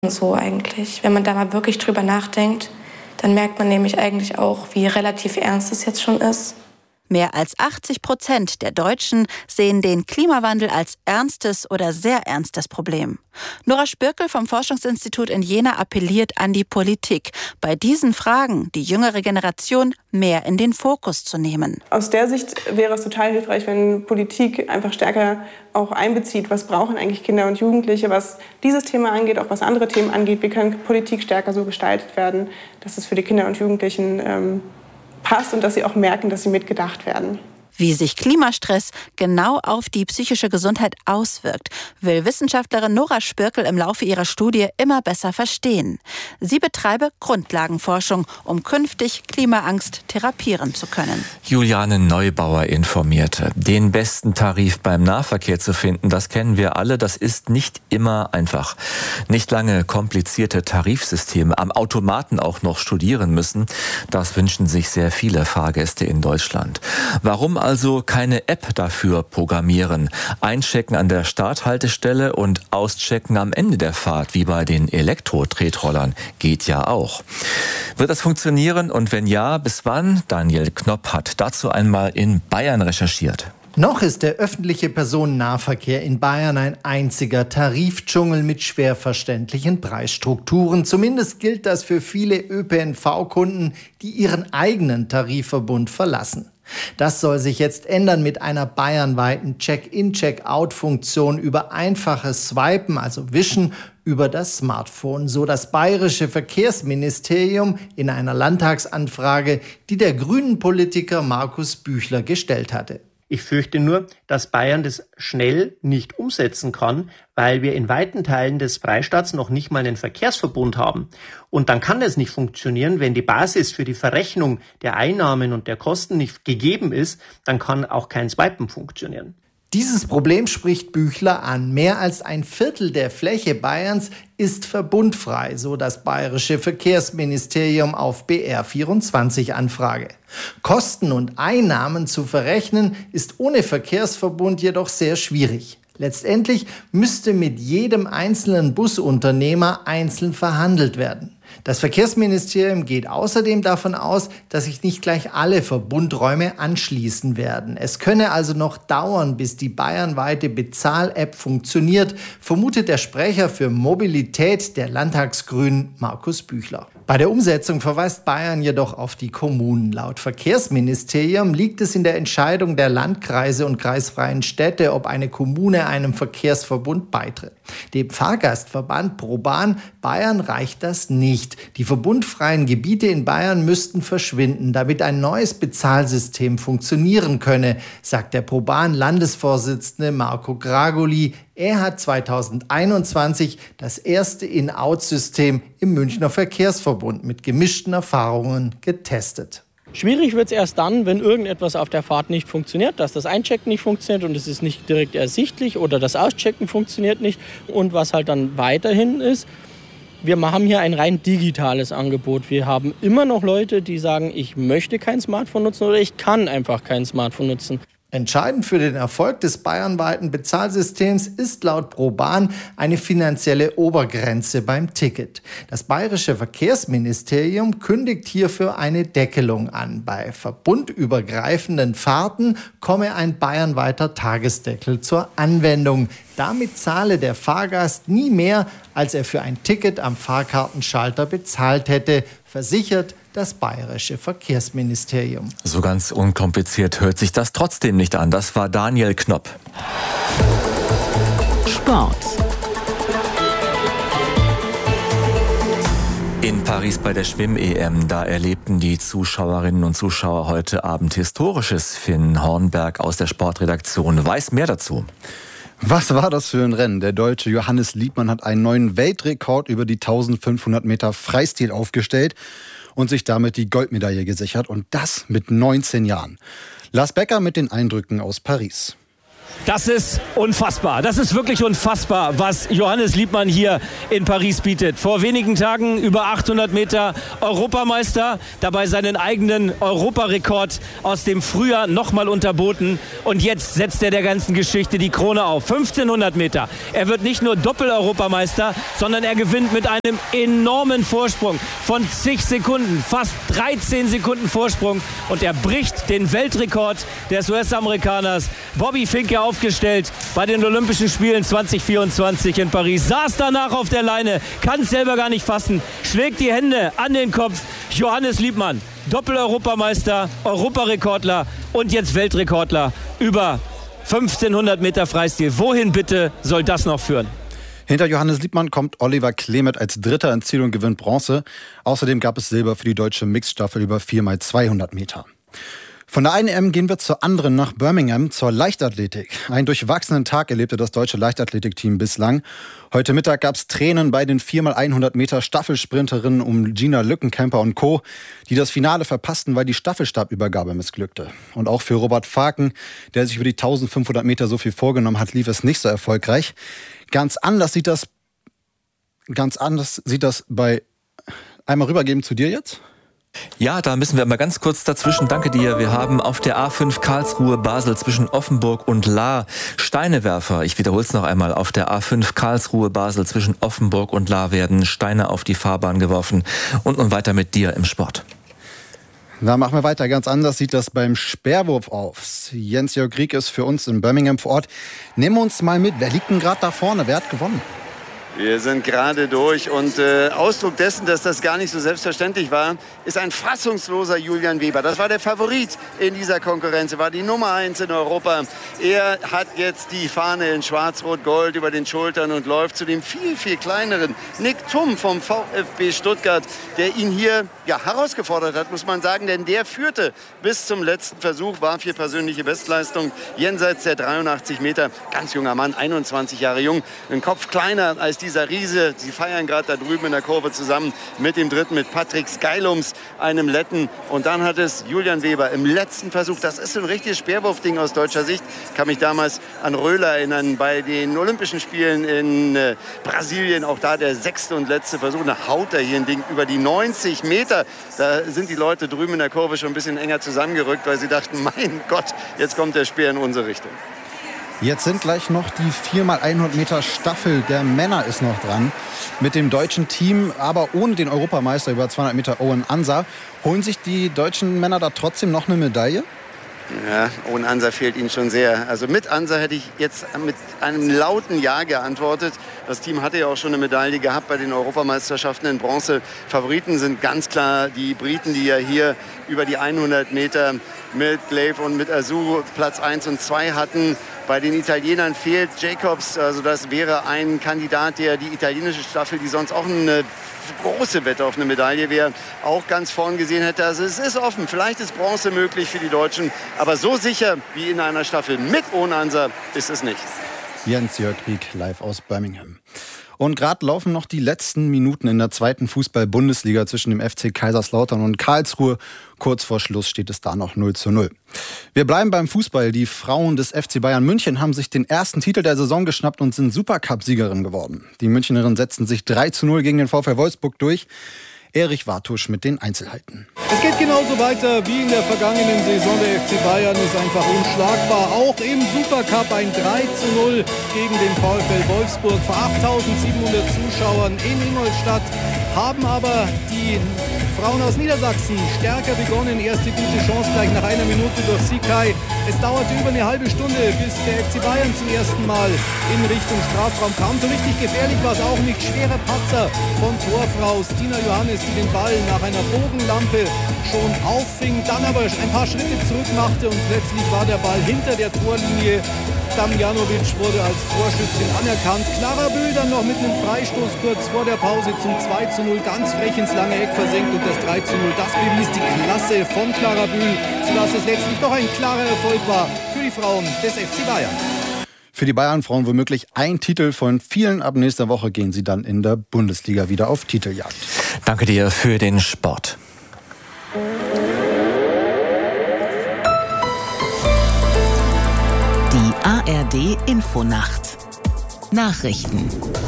so eigentlich. Wenn man da mal wirklich drüber nachdenkt, dann merkt man nämlich eigentlich auch, wie relativ ernst es jetzt schon ist. Mehr als 80% der Deutschen sehen den Klimawandel als ernstes oder sehr ernstes Problem. Nora Spürkel vom Forschungsinstitut in Jena appelliert an die Politik, bei diesen Fragen die jüngere Generation mehr in den Fokus zu nehmen. Aus der Sicht wäre es total hilfreich, wenn Politik einfach stärker auch einbezieht, was brauchen eigentlich Kinder und Jugendliche, was dieses Thema angeht, auch was andere Themen angeht. Wie kann Politik stärker so gestaltet werden, dass es für die Kinder und Jugendlichen passt und dass sie auch merken, dass sie mitgedacht werden. Wie sich Klimastress genau auf die psychische Gesundheit auswirkt, will Wissenschaftlerin Nora Spürkel im Laufe ihrer Studie immer besser verstehen. Sie betreibe Grundlagenforschung, um künftig Klimaangst therapieren zu können. Juliane Neubauer informierte. Den besten Tarif beim Nahverkehr zu finden, das kennen wir alle, das ist nicht immer einfach. Nicht lange komplizierte Tarifsysteme am Automaten auch noch studieren müssen, das wünschen sich sehr viele Fahrgäste in Deutschland. Warum also keine App dafür programmieren? Einchecken an der Starthaltestelle und auschecken am Ende der Fahrt, wie bei den Elektro-Tretrollern, geht ja auch. Wird das funktionieren und wenn ja, bis wann? Daniel Knopp hat dazu einmal in Bayern recherchiert. Noch ist der öffentliche Personennahverkehr in Bayern ein einziger Tarifdschungel mit schwer verständlichen Preisstrukturen. Zumindest gilt das für viele ÖPNV-Kunden, die ihren eigenen Tarifverbund verlassen. Das soll sich jetzt ändern mit einer bayernweiten Check-in-Check-out-Funktion über einfaches Swipen, also Wischen, über das Smartphone, so das bayerische Verkehrsministerium in einer Landtagsanfrage, die der Grünen-Politiker Markus Büchler gestellt hatte. Ich fürchte nur, dass Bayern das schnell nicht umsetzen kann, weil wir in weiten Teilen des Freistaats noch nicht mal einen Verkehrsverbund haben. Und dann kann das nicht funktionieren, wenn die Basis für die Verrechnung der Einnahmen und der Kosten nicht gegeben ist, dann kann auch kein Swipen funktionieren. Dieses Problem spricht Büchler an. Mehr als ein Viertel der Fläche Bayerns ist verbundfrei, so das bayerische Verkehrsministerium auf BR24-Anfrage. Kosten und Einnahmen zu verrechnen, ist ohne Verkehrsverbund jedoch sehr schwierig. Letztendlich müsste mit jedem einzelnen Busunternehmer einzeln verhandelt werden. Das Verkehrsministerium geht außerdem davon aus, dass sich nicht gleich alle Verbundräume anschließen werden. Es könne also noch dauern, bis die bayernweite Bezahl-App funktioniert, vermutet der Sprecher für Mobilität der Landtagsgrünen Markus Büchler. Bei der Umsetzung verweist Bayern jedoch auf die Kommunen. Laut Verkehrsministerium liegt es in der Entscheidung der Landkreise und kreisfreien Städte, ob eine Kommune einem Verkehrsverbund beitritt. Dem Fahrgastverband ProBahn Bayern reicht das nicht. Die verbundfreien Gebiete in Bayern müssten verschwinden, damit ein neues Bezahlsystem funktionieren könne, sagt der ProBahn-Landesvorsitzende Marco Gragoli. Er hat 2021 das erste In-Out-System im Münchner Verkehrsverbund mit gemischten Erfahrungen getestet. Schwierig wird es erst dann, wenn irgendetwas auf der Fahrt nicht funktioniert, dass das Einchecken nicht funktioniert und es ist nicht direkt ersichtlich oder das Auschecken funktioniert nicht. Und was halt dann weiterhin ist, wir haben hier ein rein digitales Angebot. Wir haben immer noch Leute, die sagen, ich möchte kein Smartphone nutzen oder ich kann einfach kein Smartphone nutzen. Entscheidend für den Erfolg des bayernweiten Bezahlsystems ist laut ProBahn eine finanzielle Obergrenze beim Ticket. Das bayerische Verkehrsministerium kündigt hierfür eine Deckelung an. Bei verbundübergreifenden Fahrten komme ein bayernweiter Tagesdeckel zur Anwendung. Damit zahle der Fahrgast nie mehr, als er für ein Ticket am Fahrkartenschalter bezahlt hätte, versichert das bayerische Verkehrsministerium. So ganz unkompliziert hört sich das trotzdem nicht an. Das war Daniel Knopp. Sport. In Paris bei der Schwimm-EM, da erlebten die Zuschauerinnen und Zuschauer heute Abend Historisches. Finn Hornberg aus der Sportredaktion weiß mehr dazu. Was war das für ein Rennen? Der Deutsche Johannes Liebmann hat einen neuen Weltrekord über die 1500 Meter Freistil aufgestellt und sich damit die Goldmedaille gesichert. Und das mit 19 Jahren. Lars Becker mit den Eindrücken aus Paris. Das ist unfassbar. Das ist wirklich unfassbar, was Johannes Liebmann hier in Paris bietet. Vor wenigen Tagen über 800 Meter Europameister, dabei seinen eigenen Europarekord aus dem Frühjahr nochmal unterboten. Und jetzt setzt er der ganzen Geschichte die Krone auf. 1500 Meter. Er wird nicht nur Doppel-Europameister, sondern er gewinnt mit einem enormen Vorsprung von zig Sekunden, fast 13 Sekunden Vorsprung. Und er bricht den Weltrekord des US-Amerikaners Bobby Finke aufgestellt bei den Olympischen Spielen 2024 in Paris. Saß danach auf der Leine, kann es selber gar nicht fassen, schlägt die Hände an den Kopf. Johannes Liebmann, Doppel-Europameister, Europarekordler und jetzt Weltrekordler über 1500 Meter Freistil. Wohin bitte soll das noch führen? Hinter Johannes Liebmann kommt Oliver Klemet als Dritter ins Ziel und gewinnt Bronze. Außerdem gab es Silber für die deutsche Mixstaffel über 4x200 Meter. Von der einen EM gehen wir zur anderen nach Birmingham, zur Leichtathletik. Einen durchwachsenen Tag erlebte das deutsche Leichtathletikteam bislang. Heute Mittag gab es Tränen bei den 4x100 Meter Staffelsprinterinnen um Gina Lückenkämper und Co., die das Finale verpassten, weil die Staffelstabübergabe missglückte. Und auch für Robert Faken, der sich über die 1500 Meter so viel vorgenommen hat, lief es nicht so erfolgreich. Ganz anders sieht das bei... Einmal rübergeben zu dir jetzt. Ja, da müssen wir mal ganz kurz dazwischen. Danke dir. Wir haben auf der A5 Karlsruhe-Basel zwischen Offenburg und Lahr Steinewerfer. Ich wiederhole es noch einmal. Auf der A5 Karlsruhe-Basel zwischen Offenburg und Lahr werden Steine auf die Fahrbahn geworfen. Und nun weiter mit dir im Sport. Da machen wir weiter. Ganz anders sieht das beim Speerwurf aus. Jens-Jörg Rieck ist für uns in Birmingham vor Ort. Nimm uns mal mit. Wer liegt denn gerade da vorne? Wer hat gewonnen? Wir sind gerade durch und Ausdruck dessen, dass das gar nicht so selbstverständlich war, ist ein fassungsloser Julian Weber. Das war der Favorit in dieser Konkurrenz. Er war die Nummer 1 in Europa. Er hat jetzt die Fahne in Schwarz-Rot-Gold über den Schultern und läuft zu dem viel, viel kleineren Nick Thum vom VfB Stuttgart, der ihn hier herausgefordert hat, muss man sagen. Denn der führte bis zum letzten Versuch, warf hier persönliche Bestleistung jenseits der 83 Meter. Ganz junger Mann, 21 Jahre jung, ein Kopf kleiner als dieser Riese. Sie feiern gerade da drüben in der Kurve zusammen mit dem Dritten, mit Patrick Skylums, einem Letten. Und dann hat es Julian Weber im letzten Versuch, das ist so ein richtiges Speerwurfding aus deutscher Sicht, kann mich damals an Röhler erinnern, bei den Olympischen Spielen in Brasilien, auch da der 6. und letzte Versuch, da haut er hier ein Ding über die 90 Meter. Da sind die Leute drüben in der Kurve schon ein bisschen enger zusammengerückt, weil sie dachten, mein Gott, jetzt kommt der Speer in unsere Richtung. Jetzt sind gleich noch die 4x100 Meter Staffel der Männer ist noch dran. Mit dem deutschen Team, aber ohne den Europameister über 200 Meter Owen Ansa. Holen sich die deutschen Männer da trotzdem noch eine Medaille? Ja, ohne Ansa fehlt ihnen schon sehr. Also mit Ansa hätte ich jetzt mit einem lauten Ja geantwortet. Das Team hatte ja auch schon eine Medaille gehabt bei den Europameisterschaften in Bronze. Favoriten sind ganz klar die Briten, die ja hier über die 100 Meter mit Glaive und mit Azu Platz 1 und 2 hatten. Bei den Italienern fehlt Jacobs, also das wäre ein Kandidat, der die italienische Staffel, die sonst auch eine große Wette auf eine Medaille wäre, auch ganz vorn gesehen hätte. Also es ist offen, vielleicht ist Bronze möglich für die Deutschen, aber so sicher wie in einer Staffel mit Owen Ansa ist es nicht. Jens-Jörg Rieck live aus Birmingham. Und gerade laufen noch die letzten Minuten in der zweiten Fußball-Bundesliga zwischen dem FC Kaiserslautern und Karlsruhe. Kurz vor Schluss steht es da noch 0:0. Wir bleiben beim Fußball. Die Frauen des FC Bayern München haben sich den ersten Titel der Saison geschnappt und sind Supercup-Siegerin geworden. Die Münchnerinnen setzten sich 3:0 gegen den VfL Wolfsburg durch. Erich Wartusch mit den Einzelheiten. Es geht genauso weiter wie in der vergangenen Saison. Der FC Bayern ist einfach unschlagbar. Auch im Supercup ein 3:0 gegen den VfL Wolfsburg vor 8.700 Zuschauern in Ingolstadt. Haben aber die Frauen aus Niedersachsen stärker begonnen. Erste gute Chance gleich nach einer Minute durch Sikai. Es dauerte über eine halbe Stunde, bis der FC Bayern zum ersten Mal in Richtung Strafraum kam. So richtig gefährlich war es auch nicht. Schwerer Patzer von Torfrau Stina Johannes, die den Ball nach einer Bogenlampe schon auffing, dann aber ein paar Schritte zurück machte und plötzlich war der Ball hinter der Torlinie. Damjanovic wurde als Torschützin anerkannt. Clara Bühl dann noch mit einem Freistoß kurz vor der Pause zum 2:0 ganz frech ins lange Eck versenkt und das 3:0, das bewies die Klasse von Clara Bühl, sodass es letztlich doch ein klarer Erfolg war für die Frauen des FC Bayern. Für die Bayern-Frauen womöglich ein Titel von vielen. Ab nächster Woche gehen sie dann in der Bundesliga wieder auf Titeljagd. Danke dir für den Sport. Die ARD Infonacht Nachrichten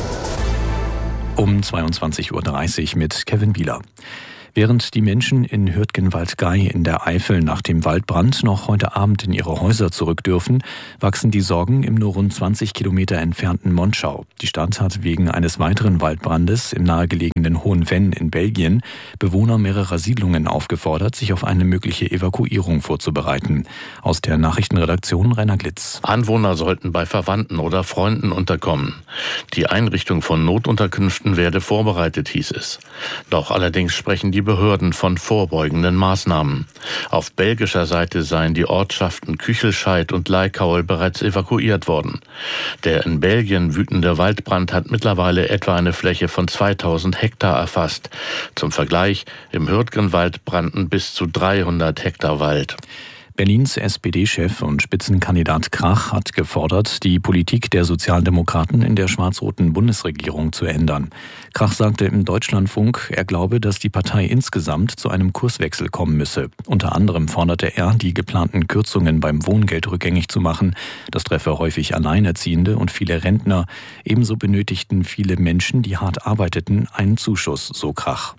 um 22:30 Uhr mit Kevin Bieler. Während die Menschen in Hürtgenwald-Gey in der Eifel nach dem Waldbrand noch heute Abend in ihre Häuser zurück dürfen, wachsen die Sorgen im nur rund 20 Kilometer entfernten Monschau. Die Stadt hat wegen eines weiteren Waldbrandes im nahegelegenen Hohenvenn in Belgien Bewohner mehrerer Siedlungen aufgefordert, sich auf eine mögliche Evakuierung vorzubereiten. Aus der Nachrichtenredaktion Rainer Glitz. Anwohner sollten bei Verwandten oder Freunden unterkommen. Die Einrichtung von Notunterkünften werde vorbereitet, hieß es. Doch allerdings sprechen die Behörden von vorbeugenden Maßnahmen. Auf belgischer Seite seien die Ortschaften Küchelscheid und Leikaul bereits evakuiert worden. Der in Belgien wütende Waldbrand hat mittlerweile etwa eine Fläche von 2000 Hektar erfasst. Zum Vergleich, im Hürtgenwald brannten bis zu 300 Hektar Wald. Berlins SPD-Chef und Spitzenkandidat Krach hat gefordert, die Politik der Sozialdemokraten in der schwarz-roten Bundesregierung zu ändern. Krach sagte im Deutschlandfunk, er glaube, dass die Partei insgesamt zu einem Kurswechsel kommen müsse. Unter anderem forderte er, die geplanten Kürzungen beim Wohngeld rückgängig zu machen. Das treffe häufig Alleinerziehende und viele Rentner. Ebenso benötigten viele Menschen, die hart arbeiteten, einen Zuschuss, so Krach.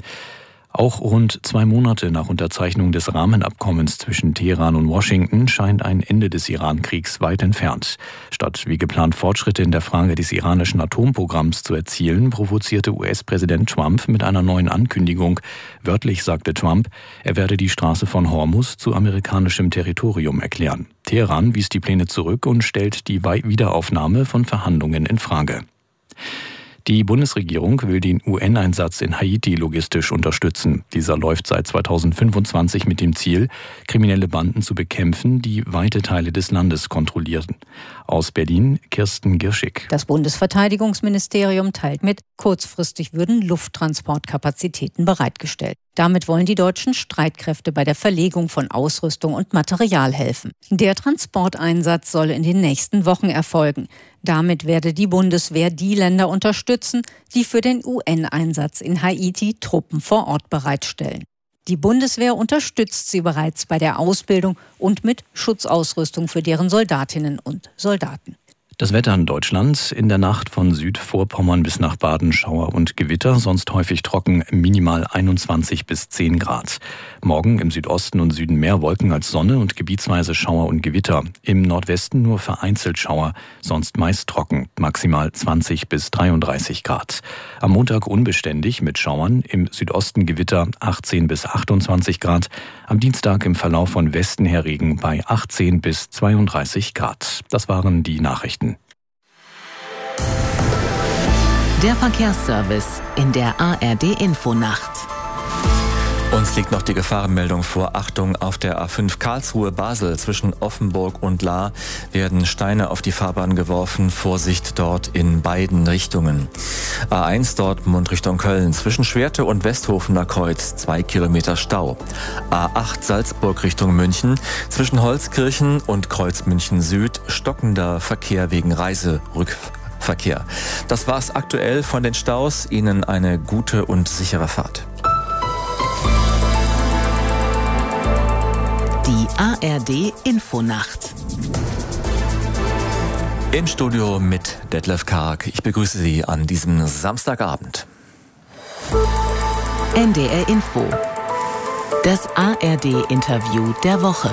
Auch rund 2 Monate nach Unterzeichnung des Rahmenabkommens zwischen Teheran und Washington scheint ein Ende des Iran-Kriegs weit entfernt. Statt wie geplant Fortschritte in der Frage des iranischen Atomprogramms zu erzielen, provozierte US-Präsident Trump mit einer neuen Ankündigung. Wörtlich sagte Trump, er werde die Straße von Hormuz zu amerikanischem Territorium erklären. Teheran wies die Pläne zurück und stellt die Wiederaufnahme von Verhandlungen in Frage. Die Bundesregierung will den UN-Einsatz in Haiti logistisch unterstützen. Dieser läuft seit 2025 mit dem Ziel, kriminelle Banden zu bekämpfen, die weite Teile des Landes kontrollieren. Aus Berlin, Kirsten Girschig. Das Bundesverteidigungsministerium teilt mit, kurzfristig würden Lufttransportkapazitäten bereitgestellt. Damit wollen die deutschen Streitkräfte bei der Verlegung von Ausrüstung und Material helfen. Der Transporteinsatz soll in den nächsten Wochen erfolgen. Damit werde die Bundeswehr die Länder unterstützen, die für den UN-Einsatz in Haiti Truppen vor Ort bereitstellen. Die Bundeswehr unterstützt sie bereits bei der Ausbildung und mit Schutzausrüstung für deren Soldatinnen und Soldaten. Das Wetter in Deutschland: in der Nacht von Südvorpommern bis nach Baden Schauer und Gewitter, sonst häufig trocken, minimal 21 bis 10 Grad. Morgen im Südosten und Süden mehr Wolken als Sonne und gebietsweise Schauer und Gewitter. Im Nordwesten nur vereinzelt Schauer, sonst meist trocken, maximal 20 bis 33 Grad. Am Montag unbeständig mit Schauern, im Südosten Gewitter 18 bis 28 Grad. Am Dienstag im Verlauf von Westen her Regen bei 18 bis 32 Grad. Das waren die Nachrichten. Der Verkehrsservice in der ARD Infonacht. Uns liegt noch die Gefahrenmeldung vor. Achtung, auf der A5 Karlsruhe-Basel zwischen Offenburg und Lahr werden Steine auf die Fahrbahn geworfen. Vorsicht dort in beiden Richtungen. A1 Dortmund Richtung Köln zwischen Schwerte und Westhofener Kreuz 2 Kilometer Stau. A8 Salzburg Richtung München zwischen Holzkirchen und Kreuz München Süd stockender Verkehr wegen Reiserückverkehr. Das war's aktuell von den Staus. Ihnen eine gute und sichere Fahrt. Die ARD Infonacht. Im Studio mit Detlef Karg. Ich begrüße Sie an diesem Samstagabend. NDR Info. Das ARD-Interview der Woche.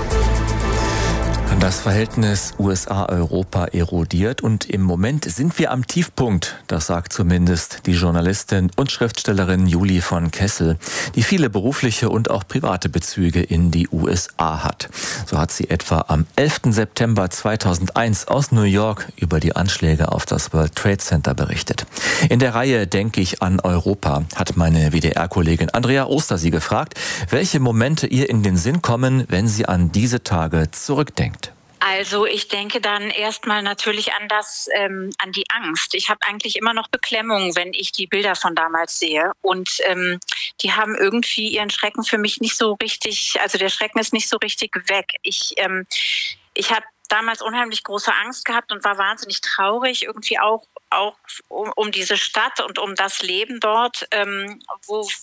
Das Verhältnis USA-Europa erodiert und im Moment sind wir am Tiefpunkt. Das sagt zumindest die Journalistin und Schriftstellerin Julie von Kessel, die viele berufliche und auch private Bezüge in die USA hat. So hat sie etwa am 11. September 2001 aus New York über die Anschläge auf das World Trade Center berichtet. In der Reihe Denke ich an Europa hat meine WDR-Kollegin Andrea Oster sie gefragt, welche Momente ihr in den Sinn kommen, wenn sie an diese Tage zurückdenkt. Also ich denke dann erstmal natürlich an die Angst. Ich habe eigentlich immer noch Beklemmung, wenn ich die Bilder von damals sehe. Und die haben irgendwie ihren Schrecken für mich nicht so richtig, also der Schrecken ist nicht so richtig weg. Ich habe damals unheimlich große Angst gehabt und war wahnsinnig traurig, irgendwie auch um diese Stadt und um das Leben dort, wo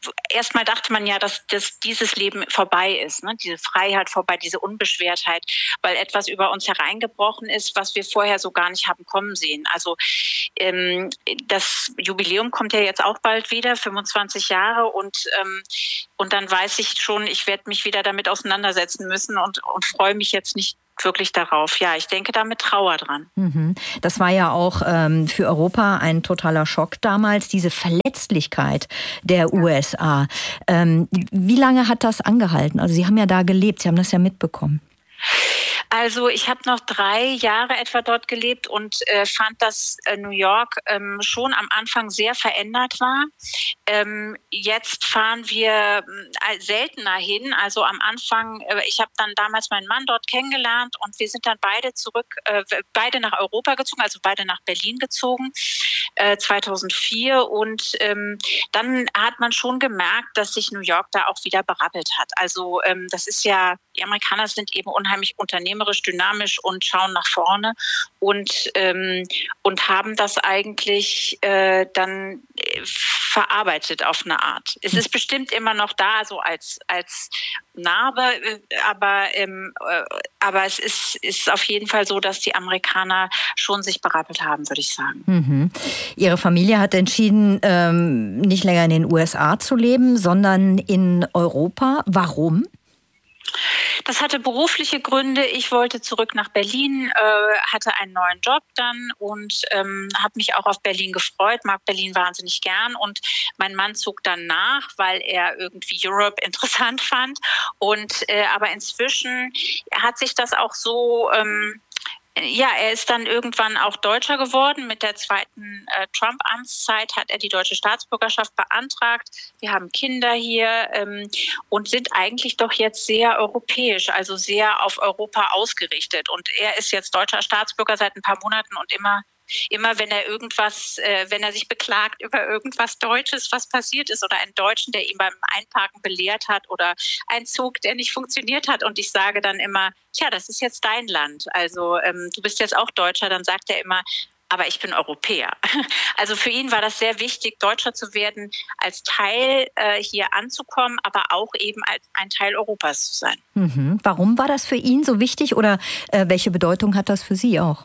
erstmal dachte man ja, dass dieses Leben vorbei ist, ne? Diese Freiheit vorbei, diese Unbeschwertheit, weil etwas über uns hereingebrochen ist, was wir vorher so gar nicht haben kommen sehen. Also das Jubiläum kommt ja jetzt auch bald wieder, 25 Jahre und dann weiß ich schon, ich werde mich wieder damit auseinandersetzen müssen und freue mich jetzt nicht wirklich darauf. Ja, ich denke da mit Trauer dran. Das war ja auch für Europa ein totaler Schock damals, diese Verletzlichkeit der USA. Wie lange hat das angehalten? Also Sie haben ja da gelebt, Sie haben das ja mitbekommen. Also ich habe noch 3 Jahre etwa dort gelebt und fand, dass New York schon am Anfang sehr verändert war. Jetzt fahren wir seltener hin. Also am Anfang, ich habe dann damals meinen Mann dort kennengelernt und wir sind dann beide nach Europa gezogen, also beide nach Berlin gezogen, 2004. Und dann hat man schon gemerkt, dass sich New York da auch wieder berappelt hat. Also das ist ja, die Amerikaner sind eben unheimlich unternehmerisch, dynamisch und schauen nach vorne und haben das eigentlich dann verarbeitet auf eine Art. Es ist bestimmt immer noch da, so als Narbe, aber es ist auf jeden Fall so, dass die Amerikaner schon sich berappelt haben, würde ich sagen. Ihre Familie hat entschieden, nicht länger in den USA zu leben, sondern in Europa. Warum? Das hatte berufliche Gründe. Ich wollte zurück nach Berlin, hatte einen neuen Job dann und habe mich auch auf Berlin gefreut, mag Berlin wahnsinnig gern. Und mein Mann zog dann nach, weil er irgendwie Europe interessant fand. Und aber inzwischen hat sich das auch so... er ist dann irgendwann auch Deutscher geworden. Mit der zweiten Trump-Amtszeit hat er die deutsche Staatsbürgerschaft beantragt. Wir haben Kinder hier und sind eigentlich doch jetzt sehr europäisch, also sehr auf Europa ausgerichtet. Und er ist jetzt deutscher Staatsbürger seit ein paar Monaten und immer wenn er wenn er sich beklagt über irgendwas Deutsches, was passiert ist, oder einen Deutschen, der ihn beim Einparken belehrt hat, oder ein Zug, der nicht funktioniert hat. Und ich sage dann immer, tja, das ist jetzt dein Land. Also du bist jetzt auch Deutscher. Dann sagt er immer, aber ich bin Europäer. Also für ihn war das sehr wichtig, Deutscher zu werden, als Teil hier anzukommen, aber auch eben als ein Teil Europas zu sein. Warum war das für ihn so wichtig oder welche Bedeutung hat das für Sie auch?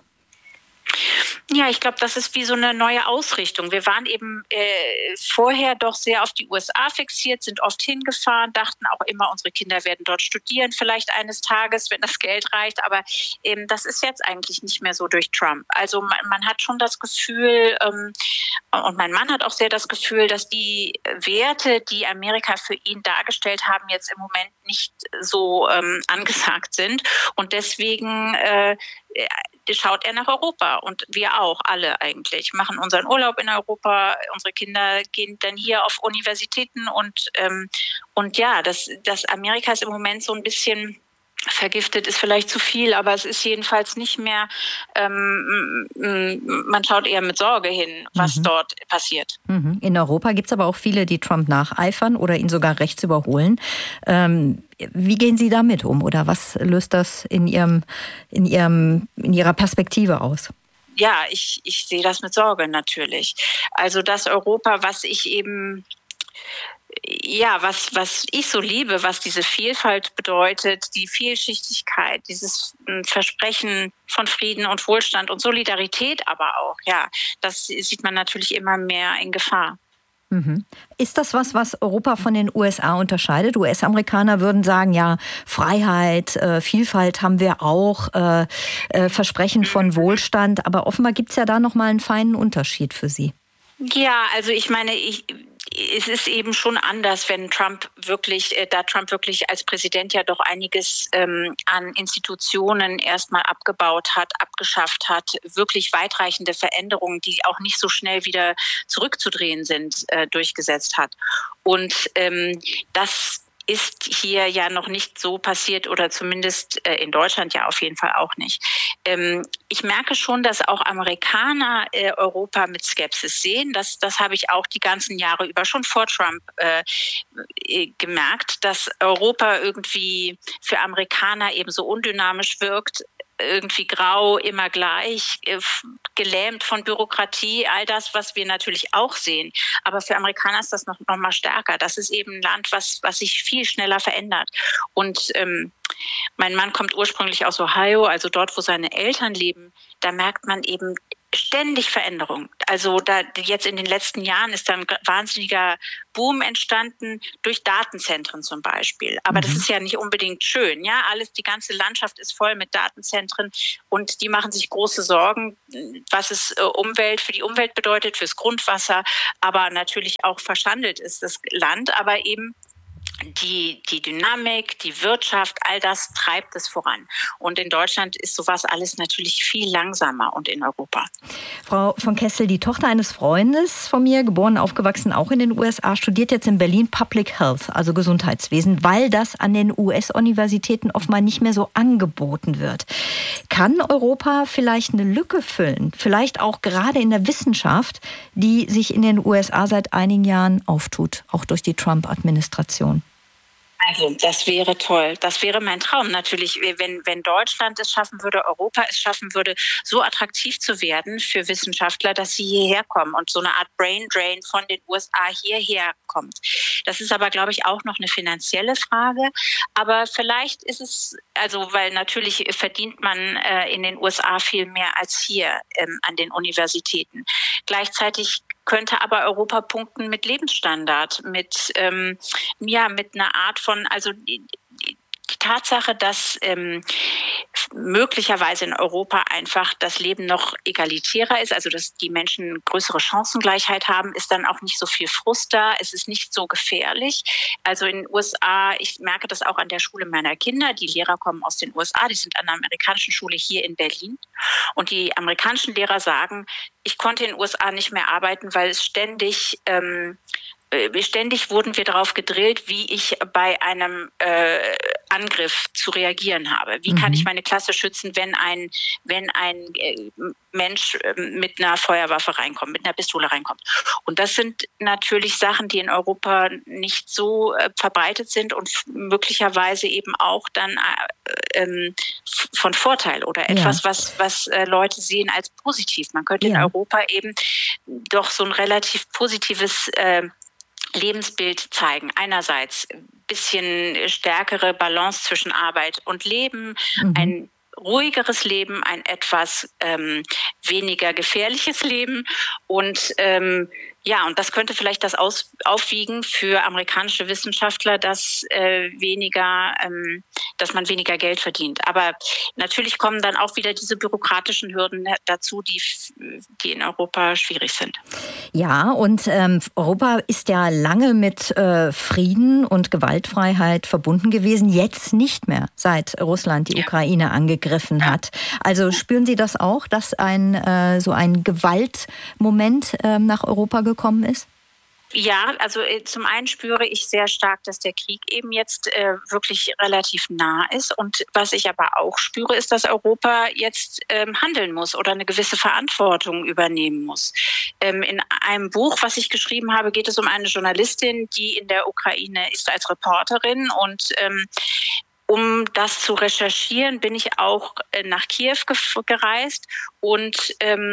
Ja, ich glaube, das ist wie so eine neue Ausrichtung. Wir waren eben vorher doch sehr auf die USA fixiert, sind oft hingefahren, dachten auch immer, unsere Kinder werden dort studieren, vielleicht eines Tages, wenn das Geld reicht. Aber das ist jetzt eigentlich nicht mehr so durch Trump. Also man hat schon das Gefühl, und mein Mann hat auch sehr das Gefühl, dass die Werte, die Amerika für ihn dargestellt haben, jetzt im Moment nicht so angesagt sind. Und deswegen schaut er nach Europa und wir auch, alle eigentlich, machen unseren Urlaub in Europa, unsere Kinder gehen dann hier auf Universitäten und ja, das Amerika ist im Moment so ein bisschen vergiftet, ist vielleicht zu viel, aber es ist jedenfalls nicht mehr, man schaut eher mit Sorge hin, was dort passiert. In Europa gibt es aber auch viele, die Trump nacheifern oder ihn sogar rechts überholen. Wie gehen Sie damit um oder was löst das in Ihrer Perspektive aus? Ja, ich sehe das mit Sorge natürlich. Also das Europa, was ich so liebe, was diese Vielfalt bedeutet, die Vielschichtigkeit, dieses Versprechen von Frieden und Wohlstand und Solidarität aber auch, ja, das sieht man natürlich immer mehr in Gefahr. Ist das was Europa von den USA unterscheidet? US-Amerikaner würden sagen, ja, Freiheit, Vielfalt haben wir auch, Versprechen von Wohlstand, aber offenbar gibt es ja da nochmal einen feinen Unterschied für Sie. Ja, also ich meine, es ist eben schon anders, wenn Trump wirklich als Präsident ja doch einiges an Institutionen erstmal abgebaut hat, abgeschafft hat, wirklich weitreichende Veränderungen, die auch nicht so schnell wieder zurückzudrehen sind, durchgesetzt hat. Und das ist hier ja noch nicht so passiert oder zumindest in Deutschland ja auf jeden Fall auch nicht. Ich merke schon, dass auch Amerikaner Europa mit Skepsis sehen. Das habe ich auch die ganzen Jahre über schon vor Trump gemerkt, dass Europa irgendwie für Amerikaner eben so undynamisch wirkt, irgendwie grau, immer gleich, gelähmt von Bürokratie, all das, was wir natürlich auch sehen. Aber für Amerikaner ist das noch mal stärker. Das ist eben ein Land, was sich viel schneller verändert. Und mein Mann kommt ursprünglich aus Ohio, also dort, wo seine Eltern leben. Da merkt man eben ständig Veränderung. Also da jetzt in den letzten Jahren ist da ein wahnsinniger Boom entstanden durch Datenzentren zum Beispiel. Aber das ist ja nicht unbedingt schön. Ja, die ganze Landschaft ist voll mit Datenzentren und die machen sich große Sorgen, was es für die Umwelt bedeutet, fürs Grundwasser, aber natürlich auch verschandelt ist das Land, aber eben die Dynamik, die Wirtschaft, all das treibt es voran. Und in Deutschland ist sowas alles natürlich viel langsamer und in Europa. Frau von Kessel, die Tochter eines Freundes von mir, geboren, aufgewachsen, auch in den USA, studiert jetzt in Berlin Public Health, also Gesundheitswesen, weil das an den US-Universitäten offenbar nicht mehr so angeboten wird. Kann Europa vielleicht eine Lücke füllen, vielleicht auch gerade in der Wissenschaft, die sich in den USA seit einigen Jahren auftut, auch durch die Trump-Administration? Also das wäre toll. Das wäre mein Traum natürlich, wenn Deutschland es schaffen würde, Europa es schaffen würde, so attraktiv zu werden für Wissenschaftler, dass sie hierher kommen und so eine Art Brain Drain von den USA hierher kommt. Das ist aber, glaube ich, auch noch eine finanzielle Frage. Aber vielleicht ist es, weil natürlich verdient man in den USA viel mehr als hier an den Universitäten. Gleichzeitig könnte aber Europa punkten mit Lebensstandard, mit einer Art von, die Tatsache, dass möglicherweise in Europa einfach das Leben noch egalitärer ist, also dass die Menschen größere Chancengleichheit haben, ist dann auch nicht so viel Frust da, es ist nicht so gefährlich. Also in den USA, ich merke das auch an der Schule meiner Kinder, die Lehrer kommen aus den USA, die sind an einer amerikanischen Schule hier in Berlin und die amerikanischen Lehrer sagen, ich konnte in den USA nicht mehr arbeiten, weil es ständig wurden wir darauf gedrillt, wie ich bei einem Angriff zu reagieren habe. Wie kann ich meine Klasse schützen, wenn ein Mensch mit einer Feuerwaffe reinkommt, mit einer Pistole reinkommt. Und das sind natürlich Sachen, die in Europa nicht so verbreitet sind und möglicherweise eben auch dann von Vorteil oder etwas, was Leute sehen als positiv. Man könnte in Europa eben doch so ein relativ positives Lebensbild zeigen. Einerseits ein bisschen stärkere Balance zwischen Arbeit und Leben, ein ruhigeres Leben, ein etwas weniger gefährliches Leben und und das könnte vielleicht das aufwiegen für amerikanische Wissenschaftler, dass man weniger Geld verdient. Aber natürlich kommen dann auch wieder diese bürokratischen Hürden dazu, die in Europa schwierig sind. Ja, und Europa ist ja lange mit Frieden und Gewaltfreiheit verbunden gewesen, jetzt nicht mehr, seit Russland die Ukraine angegriffen hat. Also spüren Sie das auch, dass so ein Gewaltmoment nach Europa gekommen ist? Ja, also zum einen spüre ich sehr stark, dass der Krieg eben jetzt wirklich relativ nah ist. Und was ich aber auch spüre, ist, dass Europa jetzt handeln muss oder eine gewisse Verantwortung übernehmen muss. In einem Buch, was ich geschrieben habe, geht es um eine Journalistin, die in der Ukraine ist als Reporterin und um das zu recherchieren, bin ich auch nach Kiew gereist und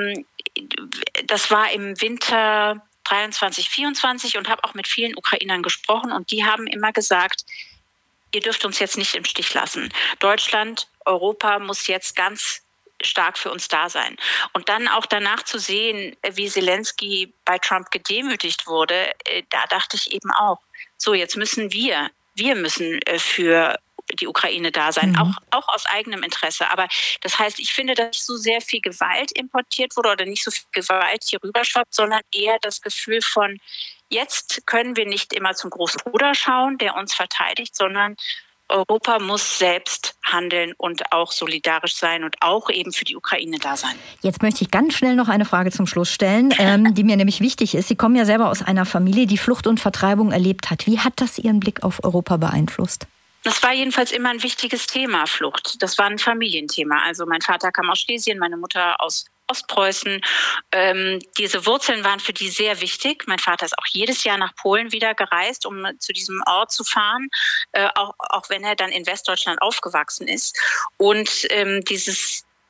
das war im Winter 23, 24 und habe auch mit vielen Ukrainern gesprochen und die haben immer gesagt, ihr dürft uns jetzt nicht im Stich lassen. Deutschland, Europa muss jetzt ganz stark für uns da sein. Und dann auch danach zu sehen, wie Zelensky bei Trump gedemütigt wurde, da dachte ich eben auch, so jetzt müssen wir müssen für die Ukraine da sein, auch aus eigenem Interesse. Aber das heißt, ich finde, dass nicht so sehr viel Gewalt importiert wurde oder nicht so viel Gewalt hier rüberschwappt, sondern eher das Gefühl von, jetzt können wir nicht immer zum großen Bruder schauen, der uns verteidigt, sondern Europa muss selbst handeln und auch solidarisch sein und auch eben für die Ukraine da sein. Jetzt möchte ich ganz schnell noch eine Frage zum Schluss stellen, die mir nämlich wichtig ist. Sie kommen ja selber aus einer Familie, die Flucht und Vertreibung erlebt hat. Wie hat das Ihren Blick auf Europa beeinflusst? Das war jedenfalls immer ein wichtiges Thema, Flucht. Das war ein Familienthema. Also mein Vater kam aus Schlesien, meine Mutter aus Ostpreußen. Diese Wurzeln waren für die sehr wichtig. Mein Vater ist auch jedes Jahr nach Polen wieder gereist, um zu diesem Ort zu fahren, auch wenn er dann in Westdeutschland aufgewachsen ist. Und dieses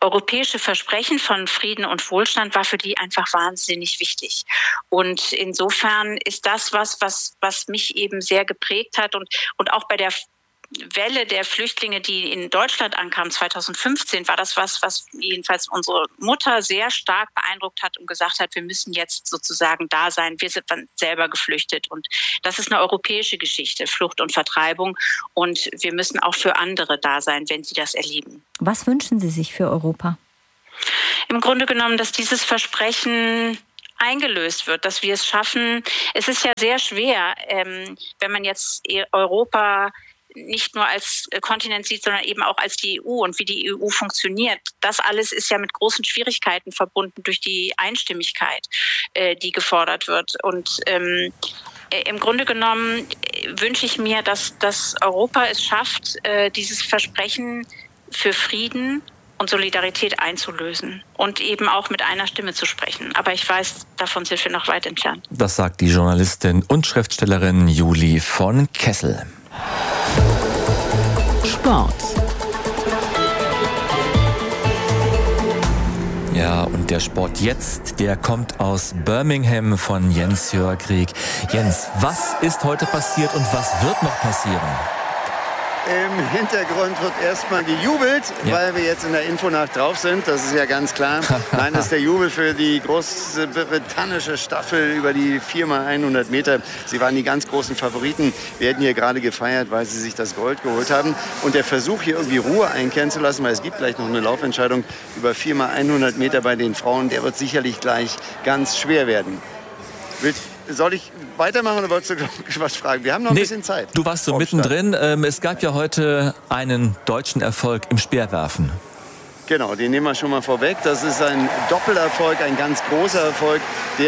europäische Versprechen von Frieden und Wohlstand war für die einfach wahnsinnig wichtig. Und insofern ist das was mich eben sehr geprägt hat und auch bei der Welle der Flüchtlinge, die in Deutschland ankam 2015, war das was jedenfalls unsere Mutter sehr stark beeindruckt hat und gesagt hat, wir müssen jetzt sozusagen da sein. Wir sind dann selber geflüchtet. Und das ist eine europäische Geschichte, Flucht und Vertreibung. Und wir müssen auch für andere da sein, wenn sie das erleben. Was wünschen Sie sich für Europa? Im Grunde genommen, dass dieses Versprechen eingelöst wird, dass wir es schaffen. Es ist ja sehr schwer, wenn man jetzt Europa nicht nur als Kontinent sieht, sondern eben auch als die EU und wie die EU funktioniert. Das alles ist ja mit großen Schwierigkeiten verbunden durch die Einstimmigkeit, die gefordert wird. Und im Grunde genommen wünsche ich mir, dass Europa es schafft, dieses Versprechen für Frieden und Solidarität einzulösen und eben auch mit einer Stimme zu sprechen. Aber ich weiß, davon sind wir noch weit entfernt. Das sagt die Journalistin und Schriftstellerin Julie von Kessel. Sport. Ja, und der Sport jetzt, der kommt aus Birmingham von Jens Jörgrig. Jens, was ist heute passiert und was wird noch passieren? Im Hintergrund wird erstmal gejubelt, weil wir jetzt in der Infonacht drauf sind. Das ist ja ganz klar. Nein, das ist der Jubel für die großbritannische Staffel über die 4x100 Meter. Sie waren die ganz großen Favoriten. Wir hätten hier gerade gefeiert, weil sie sich das Gold geholt haben. Und der Versuch, hier irgendwie Ruhe einkehren zu lassen, weil es gibt gleich noch eine Laufentscheidung über 4x100 Meter bei den Frauen, der wird sicherlich gleich ganz schwer werden. Soll ich weitermachen oder wolltest du was fragen? Wir haben noch ein bisschen Zeit. Du warst so mittendrin. Es gab ja heute einen deutschen Erfolg im Speerwerfen. Genau, den nehmen wir schon mal vorweg. Das ist ein Doppelerfolg, ein ganz großer Erfolg,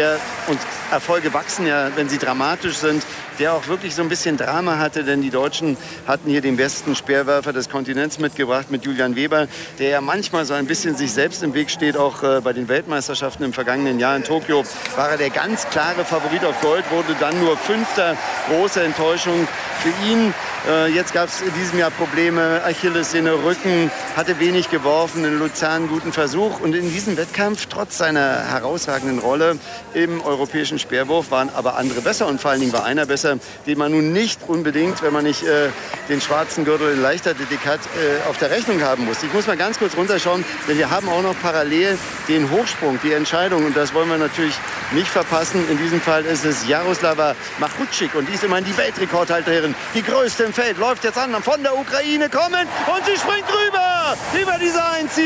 und Erfolge wachsen ja, wenn sie dramatisch sind, der auch wirklich so ein bisschen Drama hatte, denn die Deutschen hatten hier den besten Speerwerfer des Kontinents mitgebracht mit Julian Weber, der ja manchmal so ein bisschen sich selbst im Weg steht, auch bei den Weltmeisterschaften im vergangenen Jahr in Tokio war er der ganz klare Favorit auf Gold, wurde dann nur Fünfter, große Enttäuschung für ihn. Jetzt gab es in diesem Jahr Probleme, Achillessehne, Rücken, hatte wenig geworfen, in Luzern einen guten Versuch und in diesem Wettkampf, trotz seiner herausragenden Rolle im europäischen Speerwurf, waren aber andere besser und vor allen Dingen war einer besser, den man nun nicht unbedingt, wenn man nicht den schwarzen Gürtel in Leichtathletik hat, auf der Rechnung haben muss. Ich muss mal ganz kurz runterschauen, denn wir haben auch noch parallel den Hochsprung, die Entscheidung und das wollen wir natürlich nicht verpassen. In diesem Fall ist es Jaroslava Machutschik und die ist immerhin die Weltrekordhalterin, die größte im Feld, läuft jetzt an, von der Ukraine kommen und sie springt rüber, über diese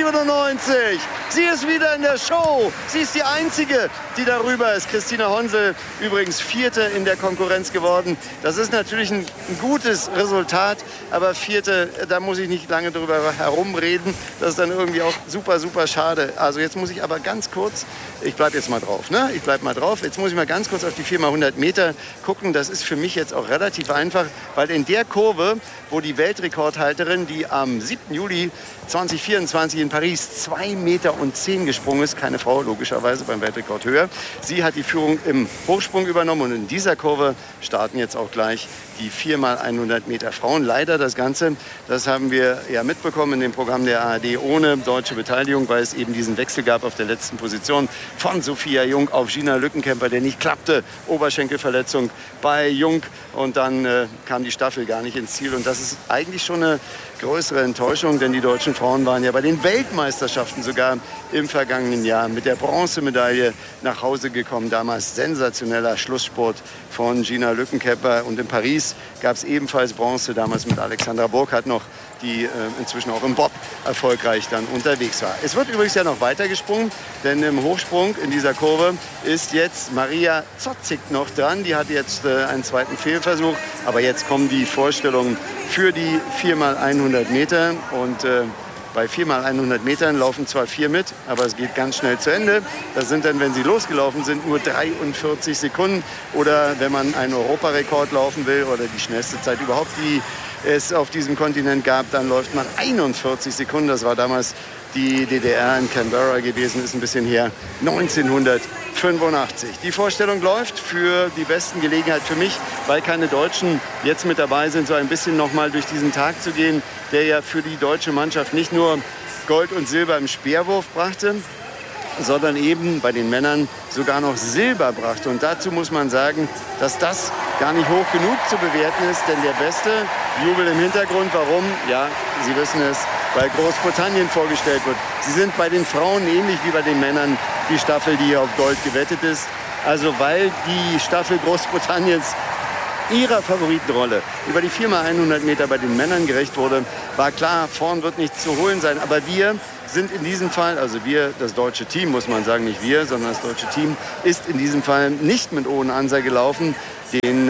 1,97. Sie ist wieder in der Show, sie ist die Einzige, die darüber ist. Christina Honsel übrigens Vierte in der Konkurrenz geworden. Das ist natürlich ein gutes Resultat, aber Vierte, da muss ich nicht lange drüber herumreden. Das ist dann irgendwie auch super, super schade. Also jetzt muss ich aber ganz kurz, ich bleibe jetzt mal drauf, ne? Ich bleibe mal drauf. Jetzt muss ich mal ganz kurz auf die 4x100 Meter gucken. Das ist für mich jetzt auch relativ einfach, weil in der Kurve, wo die Weltrekordhalterin, die am 7. Juli 2024 in Paris 2,10 Meter gesprungen ist, keine Frau logischerweise beim Weltrekord höher. Sie hat die Führung im Hochsprung übernommen und in dieser Kurve starten jetzt auch gleich die 4x100 Meter Frauen. Leider das Ganze, das haben wir ja mitbekommen in dem Programm der ARD ohne deutsche Beteiligung, weil es eben diesen Wechsel gab auf der letzten Position von Sophia Jung auf Gina Lückenkämper, der nicht klappte. Oberschenkelverletzung bei Jung und dann kam die Staffel gar nicht ins Ziel und das ist eigentlich schon eine größere Enttäuschung, denn die deutschen Frauen waren ja bei den Weltmeisterschaften sogar im vergangenen Jahr mit der Bronzemedaille nach Hause gekommen. Damals sensationeller Schlusssport von Gina Lückenkämper und in Paris gab es ebenfalls Bronze, damals mit Alexandra Burkhardt noch, die inzwischen auch im Bob erfolgreich dann unterwegs war. Es wird übrigens ja noch weiter gesprungen, denn im Hochsprung in dieser Kurve ist jetzt Maria Zotzig noch dran. Die hat jetzt einen zweiten Fehlversuch, aber jetzt kommen die Vorstellungen für die 4x100 Meter und bei 4x100 Metern laufen zwar 4 mit, aber es geht ganz schnell zu Ende. Das sind dann, wenn sie losgelaufen sind, nur 43 Sekunden. Oder wenn man einen Europarekord laufen will oder die schnellste Zeit überhaupt, die es auf diesem Kontinent gab, dann läuft man 41 Sekunden. Das war damals die DDR in Canberra gewesen, ist ein bisschen her, 1985. Die Vorstellung läuft für die besten Gelegenheit für mich, weil keine Deutschen jetzt mit dabei sind, so ein bisschen noch mal durch diesen Tag zu gehen, der ja für die deutsche Mannschaft nicht nur Gold und Silber im Speerwurf brachte, sondern eben bei den Männern sogar noch Silber brachte. Und dazu muss man sagen, dass das gar nicht hoch genug zu bewerten ist, denn der beste Jubel im Hintergrund. Warum? Ja, Sie wissen es, weil Großbritannien vorgestellt wird. Sie sind bei den Frauen ähnlich wie bei den Männern die Staffel, die hier auf Gold gewettet ist. Also weil die Staffel Großbritanniens ihrer Favoritenrolle über die 4x100 Meter bei den Männern gerecht wurde, war klar, vorn wird nichts zu holen sein. Aber wir sind in diesem Fall, also wir, das deutsche Team, muss man sagen, nicht wir, sondern das deutsche Team, ist in diesem Fall nicht mit Owen Anser gelaufen. Den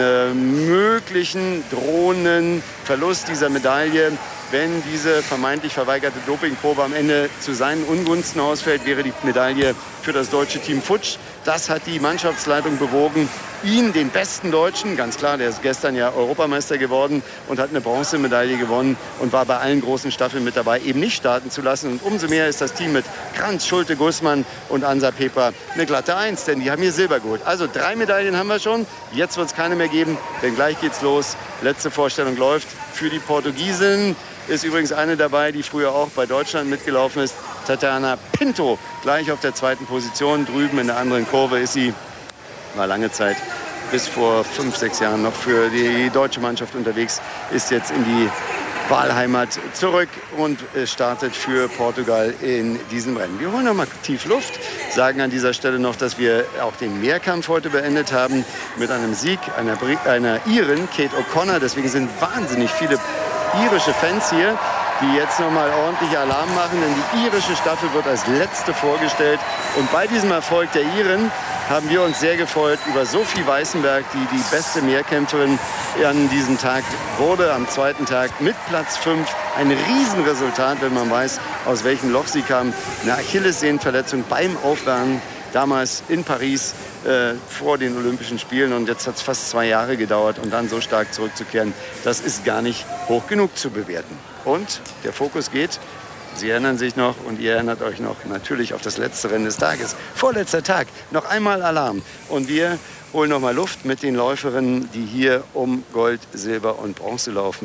möglichen drohenden Verlust dieser Medaille, wenn diese vermeintlich verweigerte Dopingprobe am Ende zu seinen Ungunsten ausfällt, wäre die Medaille für das deutsche Team futsch. Das hat die Mannschaftsleitung bewogen, ihn, den besten Deutschen, ganz klar, der ist gestern ja Europameister geworden und hat eine Bronzemedaille gewonnen und war bei allen großen Staffeln mit dabei, eben nicht starten zu lassen. Und umso mehr ist das Team mit Kranz, Schulte, Gußmann und Ansa Peper eine glatte 1, denn die haben hier Silber geholt. Also 3 Medaillen haben wir schon, jetzt wird es keine mehr geben, denn gleich geht's los. Letzte Vorstellung läuft für die Portugiesinnen. Ist übrigens eine dabei, die früher auch bei Deutschland mitgelaufen ist. Tatjana Pinto, gleich auf der 2. Position. Drüben in der anderen Kurve ist sie, war lange Zeit, bis vor 5, 6 Jahren noch für die deutsche Mannschaft unterwegs, ist jetzt in die Wahlheimat zurück und startet für Portugal in diesem Rennen. Wir holen noch mal tief Luft, sagen an dieser Stelle noch, dass wir auch den Mehrkampf heute beendet haben mit einem Sieg einer Irin, Kate O'Connor. Deswegen sind wahnsinnig viele irische Fans hier, die jetzt noch mal ordentlich Alarm machen, denn die irische Staffel wird als letzte vorgestellt. Und bei diesem Erfolg der Iren haben wir uns sehr gefreut über Sophie Weißenberg, die die beste Mehrkämpferin an diesem Tag wurde, am zweiten Tag mit Platz 5. Ein Riesenresultat, wenn man weiß, aus welchem Loch sie kam. Eine Achillessehnenverletzung beim Aufwärmen, damals in Paris vor den Olympischen Spielen. Und jetzt hat es fast 2 Jahre gedauert, und dann so stark zurückzukehren, das ist gar nicht hoch genug zu bewerten. Und der Fokus geht, Sie erinnern sich noch und ihr erinnert euch noch natürlich auf das letzte Rennen des Tages. Vorletzter Tag, noch einmal Alarm. Und wir holen noch mal Luft mit den Läuferinnen, die hier um Gold, Silber und Bronze laufen.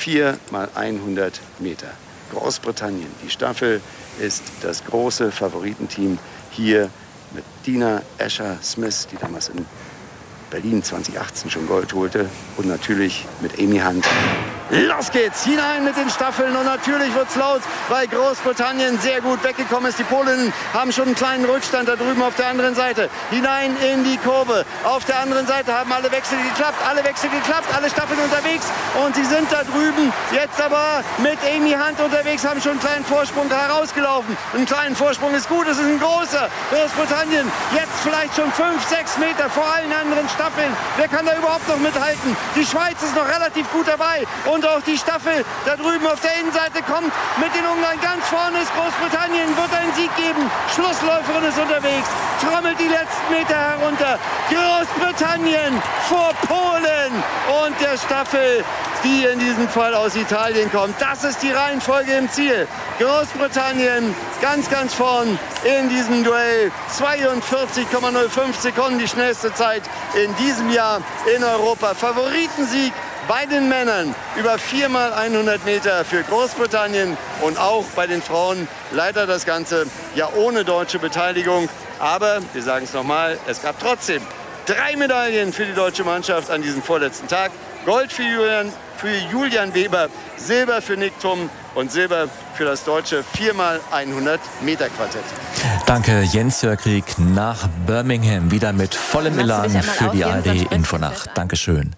4x100 Meter. Großbritannien, die Staffel ist das große Favoritenteam hier mit Dina Escher-Smith, die damals in Berlin 2018 schon Gold holte, und natürlich mit Amy Hunt. Los geht's, hinein mit den Staffeln, und natürlich wird's laut, weil Großbritannien sehr gut weggekommen ist. Die Polinnen haben schon einen kleinen Rückstand da drüben auf der anderen Seite. Hinein in die Kurve. Auf der anderen Seite haben alle Wechsel geklappt, alle Staffeln unterwegs, und sie sind da drüben jetzt aber mit Amy Hunt unterwegs, haben schon einen kleinen Vorsprung herausgelaufen. Einen kleinen Vorsprung ist gut, es ist ein großer. Großbritannien jetzt vielleicht schon 5, 6 Meter vor allen anderen Staffeln. Wer kann da überhaupt noch mithalten? Die Schweiz ist noch relativ gut dabei, und auch die Staffel da drüben auf der Innenseite kommt mit den Ungarn. Ganz vorne ist Großbritannien, wird einen Sieg geben. Schlussläuferin ist unterwegs, trommelt die letzten Meter herunter. Großbritannien vor Polen und der Staffel, die in diesem Fall aus Italien kommt. Das ist die Reihenfolge im Ziel. Großbritannien ganz, ganz vorn in diesem Duell. 42,05 Sekunden, die schnellste Zeit in diesem Jahr in Europa. Favoritensieg bei den Männern über 4x100 Meter für Großbritannien, und auch bei den Frauen leider das Ganze ja ohne deutsche Beteiligung. Aber wir sagen es nochmal, es gab trotzdem 3 Medaillen für die deutsche Mannschaft an diesem vorletzten Tag. Gold für Julian Weber, Silber für Nick Thum und Silber für das deutsche 4x100 Meter Quartett. Danke, Jens-Jörg Krieg nach Birmingham, wieder mit vollem Elan für die ARD Infonacht. Dankeschön.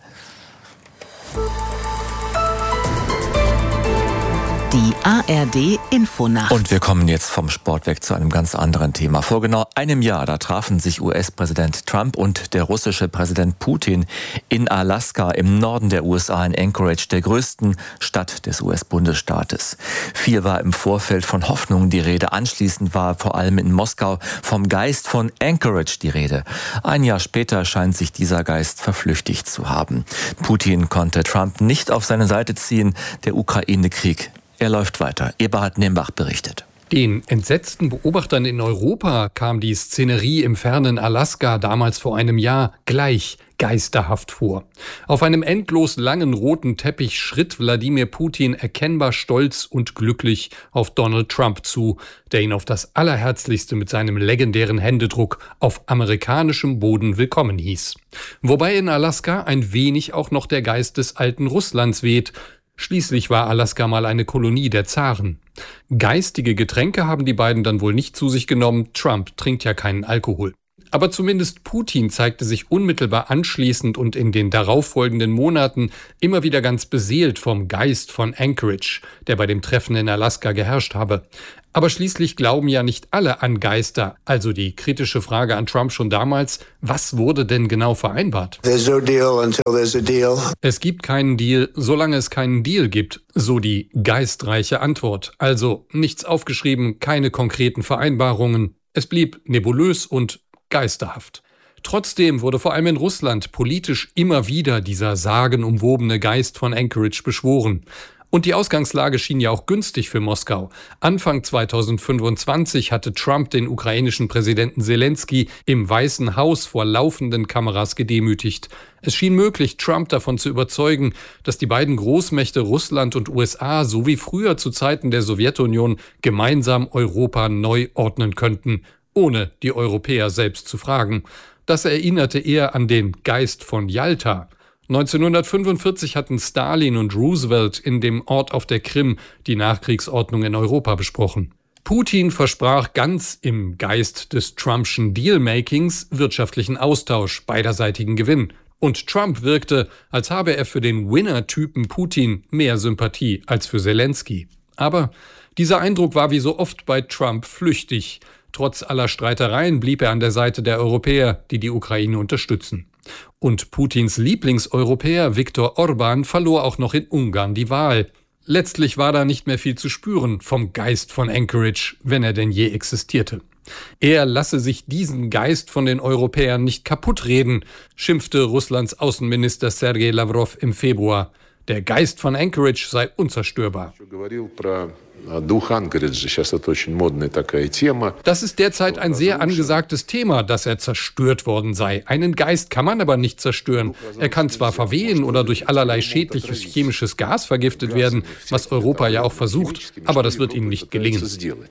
Die ARD Infonacht. Und wir kommen jetzt vom Sport weg zu einem ganz anderen Thema. Vor genau einem Jahr, da trafen sich US-Präsident Trump und der russische Präsident Putin in Alaska im Norden der USA in Anchorage, der größten Stadt des US-Bundesstaates. Viel war im Vorfeld von Hoffnung die Rede. Anschließend war vor allem in Moskau vom Geist von Anchorage die Rede. Ein Jahr später scheint sich dieser Geist verflüchtigt zu haben. Putin konnte Trump nicht auf seine Seite ziehen. Der Ukraine-Krieg, er läuft weiter. Eberhard Nembach berichtet. Den entsetzten Beobachtern in Europa kam die Szenerie im fernen Alaska damals vor einem Jahr gleich geisterhaft vor. Auf einem endlos langen roten Teppich schritt Wladimir Putin erkennbar stolz und glücklich auf Donald Trump zu, der ihn auf das Allerherzlichste mit seinem legendären Händedruck auf amerikanischem Boden willkommen hieß. Wobei in Alaska ein wenig auch noch der Geist des alten Russlands weht. Schließlich war Alaska mal eine Kolonie der Zaren. Geistige Getränke haben die beiden dann wohl nicht zu sich genommen. Trump trinkt ja keinen Alkohol. Aber zumindest Putin zeigte sich unmittelbar anschließend und in den darauffolgenden Monaten immer wieder ganz beseelt vom Geist von Anchorage, der bei dem Treffen in Alaska geherrscht habe. Aber schließlich glauben ja nicht alle an Geister. Also die kritische Frage an Trump schon damals, was wurde denn genau vereinbart? There's no deal until there's a deal. Es gibt keinen Deal, solange es keinen Deal gibt, so die geistreiche Antwort. Also nichts aufgeschrieben, keine konkreten Vereinbarungen. Es blieb nebulös und geisterhaft. Trotzdem wurde vor allem in Russland politisch immer wieder dieser sagenumwobene Geist von Anchorage beschworen. Und die Ausgangslage schien ja auch günstig für Moskau. Anfang 2025 hatte Trump den ukrainischen Präsidenten Zelensky im Weißen Haus vor laufenden Kameras gedemütigt. Es schien möglich, Trump davon zu überzeugen, dass die beiden Großmächte Russland und USA so wie früher zu Zeiten der Sowjetunion gemeinsam Europa neu ordnen könnten, ohne die Europäer selbst zu fragen. Das erinnerte eher an den Geist von Jalta. 1945 hatten Stalin und Roosevelt in dem Ort auf der Krim die Nachkriegsordnung in Europa besprochen. Putin versprach ganz im Geist des Trumpschen Dealmakings wirtschaftlichen Austausch, beiderseitigen Gewinn. Und Trump wirkte, als habe er für den Winner-Typen Putin mehr Sympathie als für Zelensky. Aber dieser Eindruck war wie so oft bei Trump flüchtig. Trotz aller Streitereien blieb er an der Seite der Europäer, die die Ukraine unterstützen. Und Putins Lieblingseuropäer Viktor Orbán verlor auch noch in Ungarn die Wahl. Letztlich war da nicht mehr viel zu spüren vom Geist von Anchorage, wenn er denn je existierte. Er lasse sich diesen Geist von den Europäern nicht kaputtreden, schimpfte Russlands Außenminister Sergei Lavrov im Februar. Der Geist von Anchorage sei unzerstörbar. Das ist derzeit ein sehr angesagtes Thema, dass er zerstört worden sei. Einen Geist kann man aber nicht zerstören. Er kann zwar verwehen oder durch allerlei schädliches chemisches Gas vergiftet werden, was Europa ja auch versucht, aber das wird ihm nicht gelingen.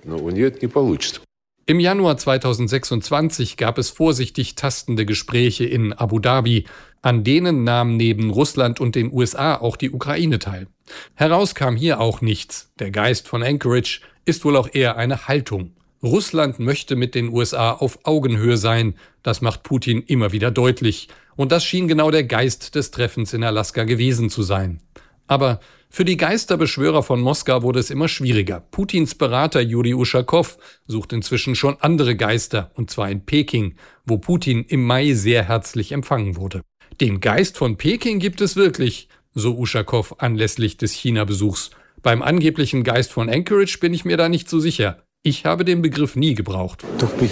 Im Januar 2026 gab es vorsichtig tastende Gespräche in Abu Dhabi. An denen nahm neben Russland und den USA auch die Ukraine teil. Heraus kam hier auch nichts. Der Geist von Anchorage ist wohl auch eher eine Haltung. Russland möchte mit den USA auf Augenhöhe sein. Das macht Putin immer wieder deutlich. Und das schien genau der Geist des Treffens in Alaska gewesen zu sein. Aber für die Geisterbeschwörer von Moskau wurde es immer schwieriger. Putins Berater Juri Uschakow sucht inzwischen schon andere Geister, und zwar in Peking, wo Putin im Mai sehr herzlich empfangen wurde. Den Geist von Peking gibt es wirklich, so Uschakow anlässlich des China-Besuchs. Beim angeblichen Geist von Anchorage bin ich mir da nicht so sicher. Ich habe den Begriff nie gebraucht.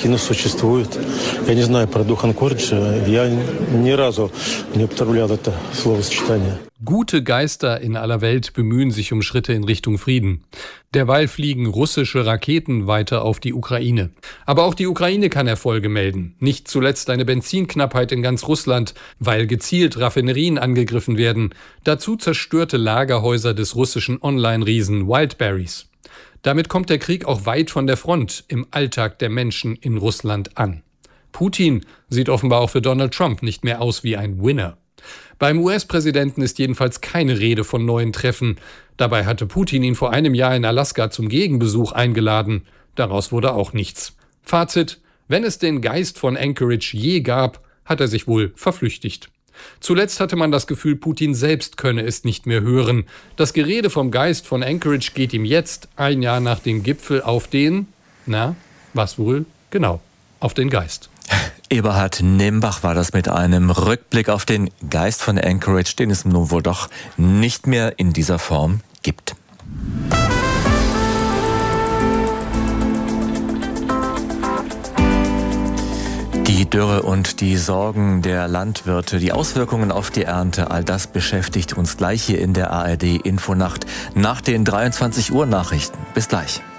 Gute Geister in aller Welt bemühen sich um Schritte in Richtung Frieden. Derweil fliegen russische Raketen weiter auf die Ukraine. Aber auch die Ukraine kann Erfolge melden. Nicht zuletzt eine Benzinknappheit in ganz Russland, weil gezielt Raffinerien angegriffen werden. Dazu zerstörte Lagerhäuser des russischen Online-Riesen Wildberries. Damit kommt der Krieg auch weit von der Front im Alltag der Menschen in Russland an. Putin sieht offenbar auch für Donald Trump nicht mehr aus wie ein Winner. Beim US-Präsidenten ist jedenfalls keine Rede von neuen Treffen. Dabei hatte Putin ihn vor einem Jahr in Alaska zum Gegenbesuch eingeladen. Daraus wurde auch nichts. Fazit: Wenn es den Geist von Anchorage je gab, hat er sich wohl verflüchtigt. Zuletzt hatte man das Gefühl, Putin selbst könne es nicht mehr hören. Das Gerede vom Geist von Anchorage geht ihm jetzt, ein Jahr nach dem Gipfel, auf den, was wohl? Genau, auf den Geist. Eberhard Nembach war das mit einem Rückblick auf den Geist von Anchorage, den es nun wohl doch nicht mehr in dieser Form gibt. Die Dürre und die Sorgen der Landwirte, die Auswirkungen auf die Ernte, all das beschäftigt uns gleich hier in der ARD Infonacht nach den 23 Uhr Nachrichten. Bis gleich.